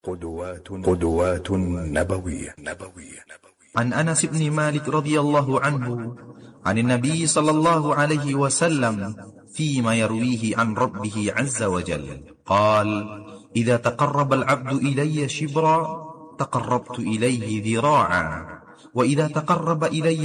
قدوات نبوية. عن أنس بن مالك رضي الله عنه عن النبي صلى الله عليه وسلم فيما يرويه عن ربه عز وجل قال: إذا تقرب العبد إلي شبرا تقربت إليه ذراعا، وإذا تقرب إلي